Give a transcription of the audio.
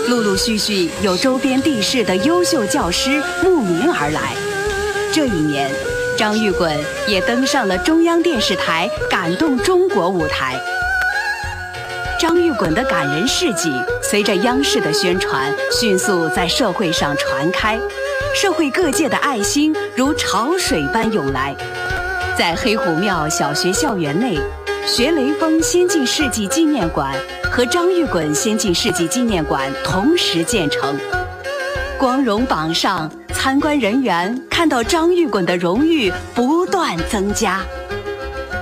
陆陆续续有周边地市的优秀教师慕名而来。这一年，张玉滚也登上了中央电视台《感动中国》舞台。张玉滚的感人事迹随着央视的宣传，迅速在社会上传开，社会各界的爱心如潮水般涌来。在黑虎庙小学校园内，学雷锋先进事迹纪念馆和张玉滚先进事迹纪念馆同时建成。光荣榜上，参观人员看到张玉滚的荣誉不断增加。